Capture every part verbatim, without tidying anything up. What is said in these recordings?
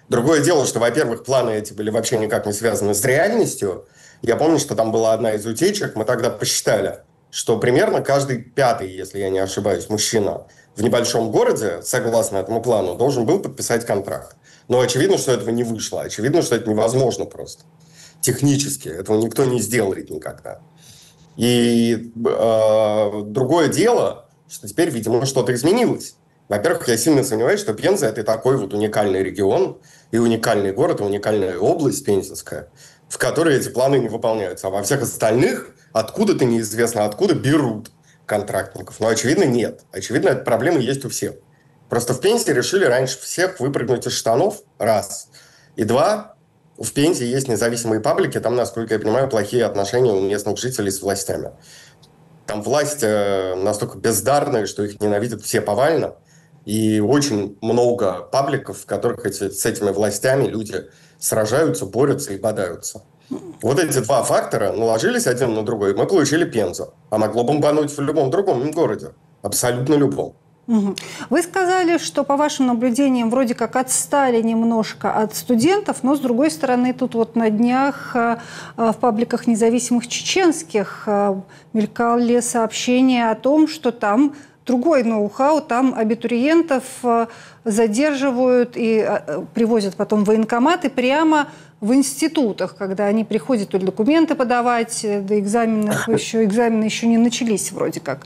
Другое дело, что, во-первых, планы эти были вообще никак не связаны с реальностью. Я помню, что там была одна из утечек, мы тогда посчитали, что примерно каждый пятый, если я не ошибаюсь, мужчина в небольшом городе, согласно этому плану, должен был подписать контракт. Но очевидно, что этого не вышло. Очевидно, что это невозможно просто. Технически. Этого никто не сделает никогда. И э, другое дело, что теперь, видимо, что-то изменилось. Во-первых, я сильно сомневаюсь, что Пенза – это такой вот уникальный регион и уникальный город, и уникальная область пензенская, в которой эти планы не выполняются. А во всех остальных откуда-то неизвестно, откуда берут контрактников. Но, очевидно, нет. Очевидно, эта проблема есть у всех. Просто в Пензе решили раньше всех выпрыгнуть из штанов, раз. И два, в Пензе есть независимые паблики, там, насколько я понимаю, плохие отношения у местных жителей с властями. Там власть настолько бездарная, что их ненавидят все повально. И очень много пабликов, в которых эти, с этими властями люди сражаются, борются и бодаются. Вот эти два фактора наложились один на другой, мы получили Пензу. А могло бомбануть в любом другом городе. Абсолютно любом. Вы сказали, что, по вашим наблюдениям, вроде как отстали немножко от студентов, но, с другой стороны, тут вот на днях в пабликах независимых чеченских мелькали сообщения о том, что там другой ноу-хау, там абитуриентов задерживают и привозят потом в военкоматы прямо в институтах, когда они приходят тут документы подавать, до экзаменов еще, экзамены еще не начались вроде как.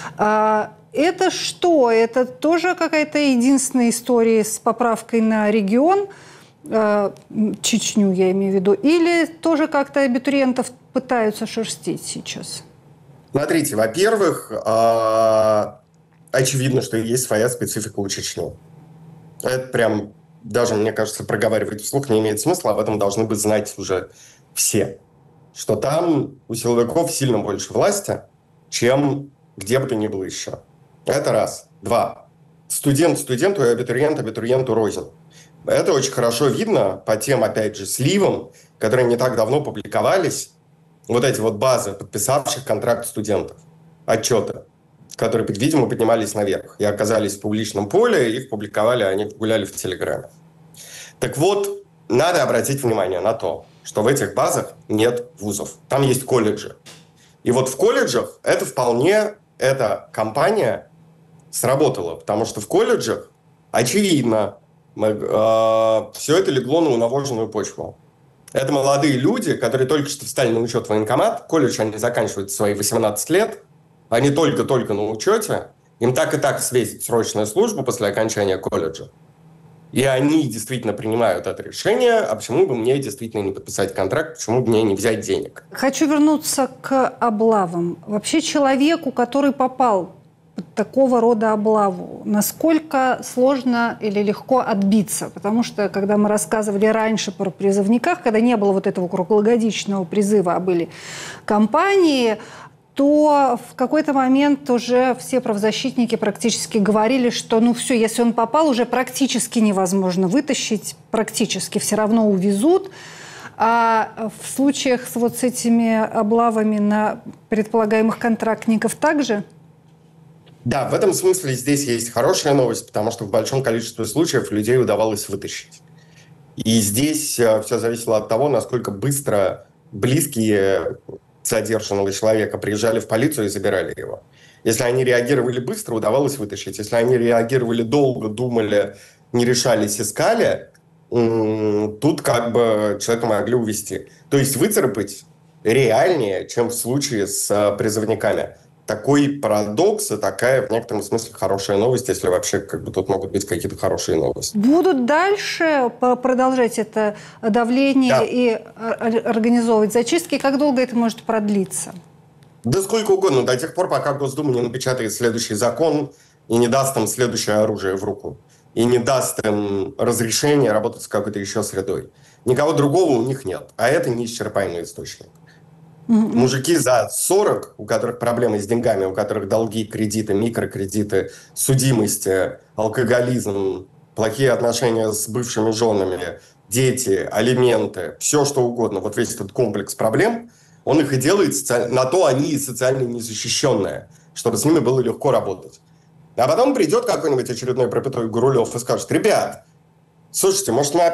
Это что? Это тоже какая-то единственная история с поправкой на регион, Чечню я имею в виду, или тоже как-то абитуриентов пытаются шерстить сейчас? Смотрите, во-первых, очевидно, что есть своя специфика у Чечни. Это прям, даже, мне кажется, проговаривать вслух не имеет смысла, об этом должны бы знать уже все. Что там у силовиков сильно больше власти, чем где бы то ни было еще. Это раз. Два. Студент студенту и абитуриент абитуриенту рознь. Это очень хорошо видно по тем, опять же, сливам, которые не так давно публиковались. Вот эти вот базы подписавших контракт студентов. Отчеты, которые, видимо, поднимались наверх и оказались в публичном поле, их публиковали, они гуляли в Телеграме. Так вот, надо обратить внимание на то, что в этих базах нет вузов. Там есть колледжи. И вот в колледжах это вполне, эта кампания сработала, потому что в колледжах, очевидно, мы, э, все это легло на унавоженную почву. Это молодые люди, которые только что встали на учет в военкомат. Колледж они заканчивают в свои восемнадцать лет. Они только-только на учете. Им так и так светит срочная служба после окончания колледжа. И они действительно принимают это решение. А почему бы мне действительно не подписать контракт? Почему бы мне не взять денег? Хочу вернуться к облавам. Вообще человеку, который попал под такого рода облаву, насколько сложно или легко отбиться? Потому что, когда мы рассказывали раньше про призывниках, когда не было вот этого круглогодичного призыва, а были кампании, то в какой-то момент уже все правозащитники практически говорили, что ну все, если он попал, уже практически невозможно вытащить, практически все равно увезут. А в случаях с вот с этими облавами на предполагаемых контрактников также? Да, в этом смысле здесь есть хорошая новость, потому что в большом количестве случаев людей удавалось вытащить. И здесь все зависело от того, насколько быстро близкие задержанного человека приезжали в полицию и забирали его. Если они реагировали быстро, удавалось вытащить. Если они реагировали долго, думали, не решались, искали, тут как бы человека могли увезти. То есть выцарапать реальнее, чем в случае с призывниками. Такой парадокс и такая, в некотором смысле, хорошая новость, если вообще как бы тут могут быть какие-то хорошие новости. Будут дальше продолжать это давление, да, и организовывать зачистки? Как долго это может продлиться? Да сколько угодно, до тех пор, пока Госдума не напечатает следующий закон и не даст им следующее оружие в руку. И не даст им разрешения работать с какой-то еще средой. Никого другого у них нет. А это неисчерпаемый источник. Mm-hmm. Мужики за сорок, у которых проблемы с деньгами, у которых долги, кредиты, микрокредиты, судимости, алкоголизм, плохие отношения с бывшими женами, дети, алименты, все что угодно, вот весь этот комплекс проблем, он их и делает, соци... на то они и социально незащищенные, чтобы с ними было легко работать. А потом придет какой-нибудь очередной пропятой Гурулев и скажет: ребят, слушайте, может мы